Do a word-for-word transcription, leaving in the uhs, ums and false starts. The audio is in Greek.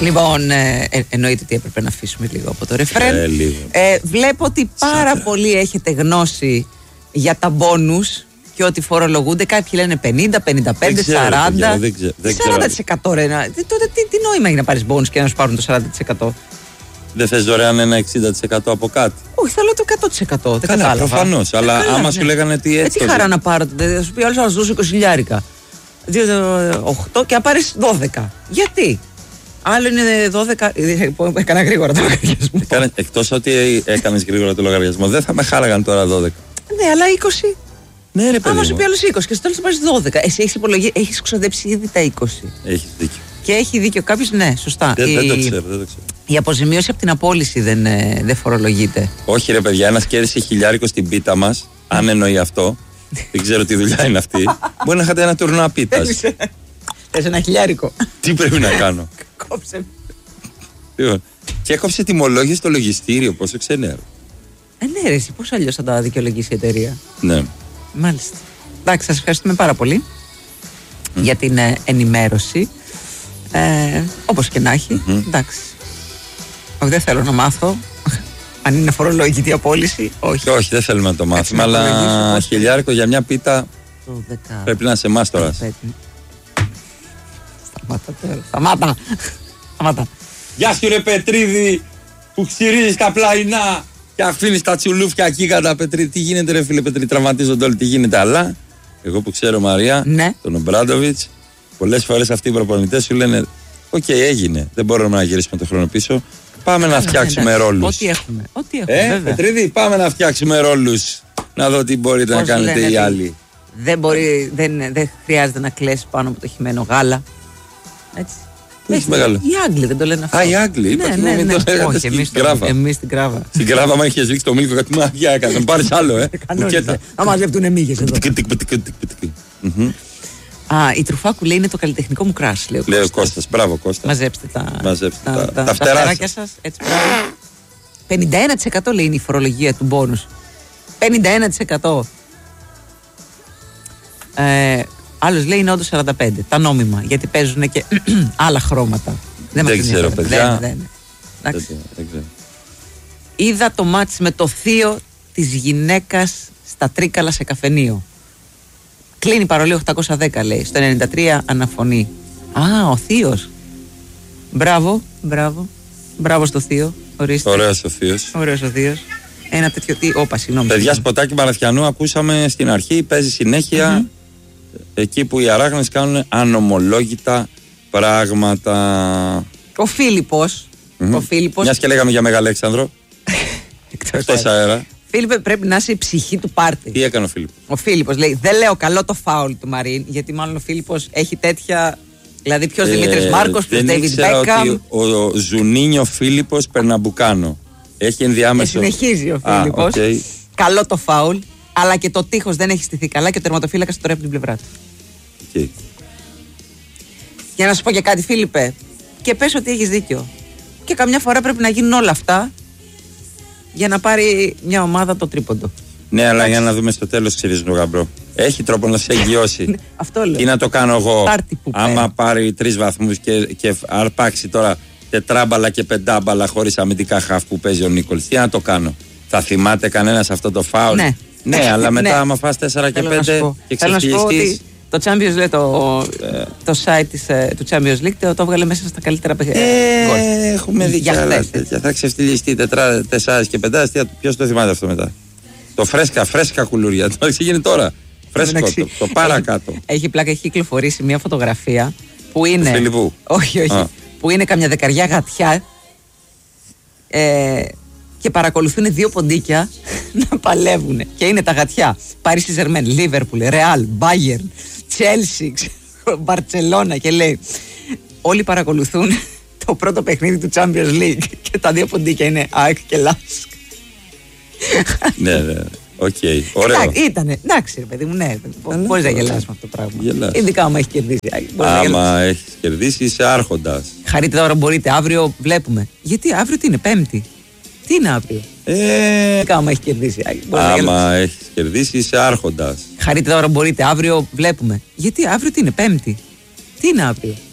Λοιπόν, ε, ε, εννοείται ότι έπρεπε να αφήσουμε λίγο από το ρεφρέν. Ε, λίγο. Ε, βλέπω ότι πάρα Σάρα. πολλοί έχετε γνώση για τα μπόνους και ότι φορολογούνται. Κάποιοι λένε πενήντα, πενήντα πέντε, Δεν ξέρω, σαράντα. παιδιά, δεν ξέ- δεν ξέρω. σαράντα τοις εκατό ρε. να- τι- Τότε τι, τι νόημα έχει να πάρεις μπόνους και να σου πάρουν το σαράντα τοις εκατό. Δεν θες δωρεάν ένα εξήντα τοις εκατό από κάτι. Όχι, θέλω το εκατό τοις εκατό. Δεν Καλά, κατάλαβα. προφανώς. Ε, Αλλά καλά, άμα ναι. σου λέγανε τι Ε, έτσι. τι το χαρά δει- να πάρω. Θα σου πει άλλο, θα σου δώσω είκοσι χιλιάρικα. δύο, οκτώ και να πάρεις δώδεκα. Γιατί? Άλλο είναι δώδεκα. ε, Έκανα γρήγορα το λογαριασμό. Έκανε- Εκτός ότι έκανες γρήγορα το λογαριασμό, δεν θα με χάλαγαν τώρα δώδεκα. Ναι, αλλά είκοσι. Ναι, ρε παιδί Άμα σου μου. πει άλλο είκοσι και στο τέλο θα πάρει δώδεκα. Εσύ έχει υπολογίσει, έχει ξοδέψει ήδη τα είκοσι. Έχεις δίκιο. Και έχει δίκιο κάποιο, ναι, σωστά. Δεν, η, δεν το ξέρω, δεν το ξέρω. η αποζημίωση από την απόλυση δεν, ε, δεν φορολογείται. Όχι, ρε παιδιά, ένα κέρδισε χιλιάρικο στην πίτα μας, αν εννοεί αυτό. Δεν ξέρω τι δουλειά είναι αυτή. Μπορεί να είχατε ένα τουρνουά πίτας. Θες ένα χιλιάρικο. Τι πρέπει να κάνω. Κόψε. Λοιπόν, και έκοψε τιμολόγια στο λογιστήριο, πόσο ξενέρω. Ε, ναι, ρε, εσύ πώς αλλιώς θα τα δικαιολογήσει η εταιρεία. Ναι. Μάλιστα. Εντάξει, σας ευχαριστούμε πάρα πολύ για την ε, ενημέρωση. Ε, όπως και να έχει. Εντάξει. Όχι, δεν θέλω να μάθω αν είναι φορολογική απόλυση. Όχι. Όχι, δεν θέλουμε να το μάθουμε, να αλλά υπολογίσω πώς- χιλιάρικο για μια πίτα δώδεκα. πρέπει να είναι σε εμάς τώρα. Πρέπει. Σταμάτα τώρα. Σταμάτα. Σταμάτα. Γεια σου ρε Πετρίδη που ξυρίζεις τα πλαϊνά και αφήνεις τα τσουλούφια εκεί κατά Πετρίδη. Τι γίνεται ρε φίλε Πετρίδη, τραυματίζονται όλοι, τι γίνεται. Αλλά εγώ που ξέρω Μαρία, Ναι. τον Ομπράντοβιτς, πολλές φορές αυτοί οι προπονητές σου λένε οκ, έγινε, δεν μπορούμε να γυρίσουμε το χρόνο πίσω. Πάμε να φτιάξουμε Εντάξει, ρόλους. Ό,τι έχουμε. Ό,τι έχουμε. Ε, βέβαια. Πετρίδη, πάμε να φτιάξουμε ρόλους. Να δω τι μπορείτε να Πώς κάνετε λένε, οι ότι άλλοι. Δεν, μπορεί, δεν, δεν χρειάζεται να κλαις πάνω από το χυμένο γάλα. Έτσι. Έχει Έτσι, μεγάλο. Οι Άγγλοι δεν το λένε αυτό. Α, οι Άγγλοι, είπα, Ναι, τι ναι, μην ναι. το λέγατε Όχι, στην εμείς, το, Κράβα. εμείς την Κράβα. Στην Κράβα, άμα είχες ρίξει το μήλικο, κάτι μαγιά έκανε. Να πάρεις άλλο, ε. Μπουκέτα. Να μαζευτούν μύγες εδώ. Τικ, τικ, τικ, τικ, τικ. Μμμ. Α, η Τρουφάκου λέει είναι το καλλιτεχνικό μου κράσι, λέει ο Λέει ο Κώστας. Κώστας, μπράβο Κώστα. Μαζέψτε τα, Μαζέψτε τα- τα τα φτερά φτεράκια σας. Έτσι, μπράβο. πενήντα ένα τοις εκατό λέει είναι η φορολογία του μπόνους. πενήντα ένα τοις εκατό. Ε, άλλος λέει είναι όντως σαράντα πέντε τοις εκατό. Τα νόμιμα, γιατί παίζουν και άλλα χρώματα. Δεν μας ξέρω, ενδιαφέρει. παιδιά. Δεν, δεν. Εντάξει. Δεν- δεν ξέρω. Είδα το μάτς με το θείο της γυναίκας στα Τρίκαλα σε καφενείο. Κλείνει παρολί οκτακόσια δέκα λέει. Στο ενενήντα τρία αναφωνεί. Α, ο θείος. Μπράβο, μπράβο. Μπράβο στο θείο. Ορίστε. Ωραίος ο θείος. Ωραίος ο θείος. Ένα τέτοιο τι. Όπα, συγγνώμη. Παιδιά, σποτάκι Μαραθιανού ακούσαμε στην αρχή, παίζει συνέχεια, εκεί που οι αράγνες κάνουν ανομολόγητα πράγματα. Ο Φίλιππος. Μμμ. Ο Φίλιππος. Μιας και λέγαμε για Μεγαλέξανδρο, Εκτός εκτός αέρα. αέρα. Φίλιππε, πρέπει να είσαι η ψυχή του πάρτι. Τι έκανε ο Φίλιππος. Ο Φίλιππος λέει: δεν λέω καλό το φάουλ του Μαρίν, γιατί μάλλον ο Φίλιππος έχει τέτοια. Δηλαδή, ποιο Δημήτρης Μάρκος, ποιο Ε, δεν Ντέιβιντ ήξερα Μπέκαμ. ότι ο, ο Ζουνίνιο Φίλιππος Περναμπουκάνο έχει Και ενδιάμεσο. συνεχίζει ο Α, Φίλιππος. οκ. Καλό το φάουλ, αλλά και το τείχος δεν έχει στηθεί καλά και ο τερματοφύλακας τώρα από την πλευρά του. Οκ. Για να σου πω και κάτι, Φίλιππε, και πες ότι έχεις δίκιο. Και καμιά φορά πρέπει να γίνουν όλα αυτά για να πάρει μια ομάδα το τρίποντο. Ναι, αλλά για να δούμε στο τέλος, ξέρεις, ο γαμπρό. Έχει τρόπο να σε εγγυώσει. Αυτό λέω. Τι να το κάνω εγώ, Πάρτι που άμα πέρα. πάρει τρεις βαθμούς και, και αρπάξει τώρα τετράμπαλα και πεντάμπαλα χωρίς αμυντικά χαφ που παίζει ο Νίκολς. Τι να το κάνω. Θα θυμάται κανένας αυτό το φάουλ. Ναι. Ναι, αλλά μετά Ναι. άμα φας τέσσερα και Θέλω να σου πέντε πω. και Θέλω να σου πω ότι ξεφυλιστείς. το Champions League, το, το site της, ε, του Champions League το, το έβγαλε μέσα στα καλύτερα παιχνίδια. Ε, έχουμε δει κι Για άλλα χθες, τέτοια. Θα ξεφτυλιστεί τετρά, τεσσάρες και πεντάρες. Ποιος το θυμάται αυτό μετά. Το φρέσκα, φρέσκα κουλούρια. Το γίνει τώρα. Φρέσκο, Εντάξει, το, το παρακάτω. Έχει, έχει πλάκα, έχει κυκλοφορήσει μια φωτογραφία που είναι. Του Φιλιππού. Όχι, όχι. Α. Που είναι καμιά δεκαριά γατιά ε, και παρακολουθούν δύο ποντίκια να παλεύουν. Και είναι τα γατιά. Πάρι Ζερμέν, Λίβερπουλ, Ρεάλ, Μπάγερν, Τσέλσι, Μπαρτσελώνα και λέει. Όλοι παρακολουθούν το πρώτο παιχνίδι του Champions League και τα δύο ποντίκια είναι ΑΕΚ και Λάσκ. Ναι, ναι. Οκ. Ωραίο. Εντάξει, ήτανε. Εντάξει, ρε παιδί μου, ναι. Μπορεί να γελάσει με αυτό το πράγμα. Γελάς. Ειδικά άμα έχει κερδίσει. Μπορείς να γελάσεις. Άμα έχει κερδίσει, είσαι άρχοντας. Χαρείτε τώρα, μπορείτε. Αύριο βλέπουμε. Γιατί αύριο τι είναι, Πέμπτη. Τι είναι αύριο. Ε, Ειδικά άμα έχει κερδίσει. Μπορείς να γελάσεις. άμα έχει κερδίσει, είσαι άρχοντας. Χαρείτε τώρα, μπορείτε. Αύριο βλέπουμε. Γιατί αύριο τι είναι, Πέμπτη. Τι είναι αύριο.